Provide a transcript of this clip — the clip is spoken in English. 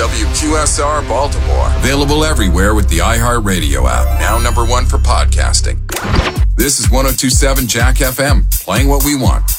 WQSR Baltimore. Available everywhere with the iHeartRadio app. Now #1 for podcasting. This is 102.7 Jack FM, playing what we want.